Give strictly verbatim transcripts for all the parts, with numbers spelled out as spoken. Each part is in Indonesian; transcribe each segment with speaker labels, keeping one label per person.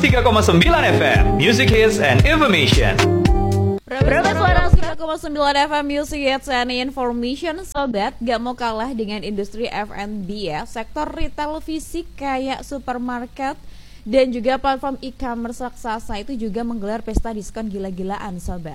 Speaker 1: tiga koma sembilan F M, Music Hits and Information.
Speaker 2: Berapa suara tiga koma sembilan F M Music Hits and Information. Sobat, gak mau kalah dengan industri F and B ya. Sektor retail fisik kayak supermarket dan juga platform e-commerce raksasa itu juga menggelar pesta diskon gila-gilaan, sobat.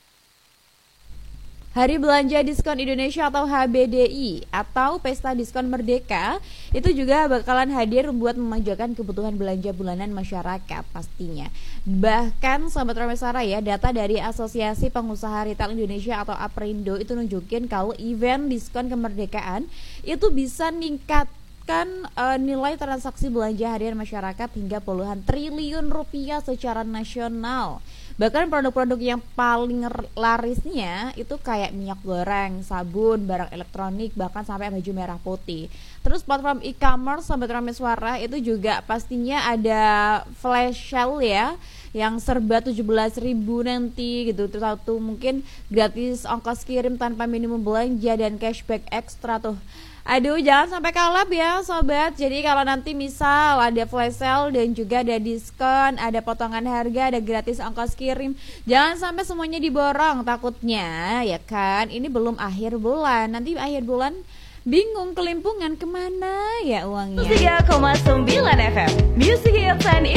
Speaker 2: Hari Belanja Diskon Indonesia atau H B D I atau Pesta Diskon Merdeka itu juga bakalan hadir buat memanjakan kebutuhan belanja bulanan masyarakat pastinya. Bahkan Sobat Ramesara ya, data dari Asosiasi Pengusaha Retail Indonesia atau APRindo itu nunjukin kalau event diskon kemerdekaan itu bisa ningkat kan uh, nilai transaksi belanja harian masyarakat hingga puluhan triliun rupiah secara nasional. Bahkan produk-produk yang paling larisnya itu kayak minyak goreng, sabun, barang elektronik, bahkan sampai baju merah putih. Terus platform e-commerce Sobat Rameswara itu juga pastinya ada flash sale ya, yang serba tujuh belas ribu nanti gitu. Terus satu mungkin gratis ongkos kirim tanpa minimum belanja dan cashback ekstra tuh. Aduh, jangan sampai kalap ya sobat. Jadi kalau nanti misal ada flash sale dan juga ada diskon, ada potongan harga, ada gratis ongkos kirim, jangan sampai semuanya diborong. Takutnya ya kan, ini belum akhir bulan. Nanti akhir bulan bingung kelimpungan kemana ya uangnya.
Speaker 3: tiga koma sembilan F M Music Hits and